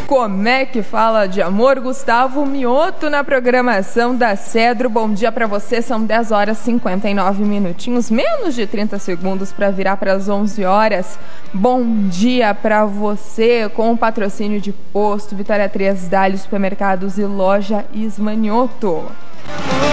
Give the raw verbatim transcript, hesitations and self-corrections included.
Como é que fala de amor? Gustavo Mioto na programação da Cedro. Bom dia para você, são dez horas e cinquenta e nove minutinhos, menos de trinta segundos para virar para as onze horas. Bom dia para você, com o patrocínio de Posto Vitória três, Dália Supermercados e Loja Ismanioto.